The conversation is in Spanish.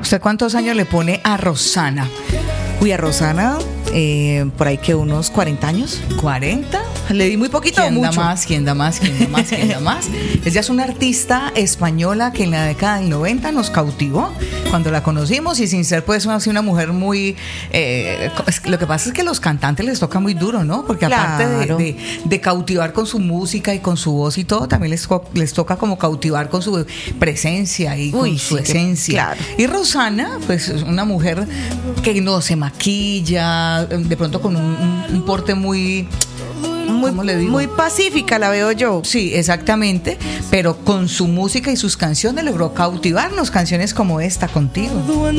¿Usted cuántos años le pone a Rosana? Uy, a Rosana, por ahí que unos 40 años. ¿40? Le di muy poquito o mucho. ¿Quién da más? Ella es una artista española que en la década del 90 nos cautivó cuando la conocimos, y sin ser pues así una mujer muy... lo que pasa es que a los cantantes les toca muy duro, ¿no? Porque aparte de cautivar con su música y con su voz y todo, también les toca como cautivar con su presencia y con su esencia. Claro. Y Rosana, pues es una mujer que no se maquilla, de pronto con un porte muy... ¿cómo le digo? Muy pacífica la veo yo. Sí, exactamente, pero con su música y sus canciones logró cautivarnos, canciones como esta, Contigo.